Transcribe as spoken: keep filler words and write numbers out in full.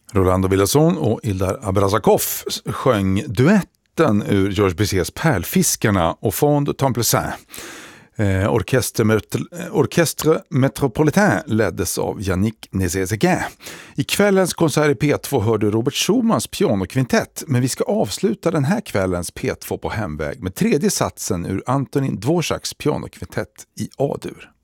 Rolando Villazón och Ildar Abrazakov sjöng duetten ur Georges Bizets Pärlfiskarna och Fond Templesin. Eh, Orchestre, Met- Orchestre Metropolitain leddes av Yannick Nézet-Séguin. I kvällens konsert i P två hörde Robert Schumans pianokvintett, men vi ska avsluta den här kvällens P två på hemväg med tredje satsen ur Antonin Dvoraks pianokvintett i A-dur.